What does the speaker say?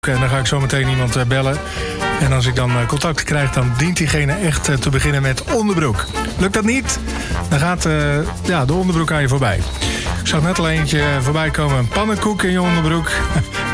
En dan ga ik zo meteen iemand bellen. En als ik dan contact krijg, dan dient diegene echt te beginnen met onderbroek. Lukt dat niet? Dan gaat de onderbroek aan je voorbij. Ik zag net al eentje voorbij komen, een pannenkoek in je onderbroek.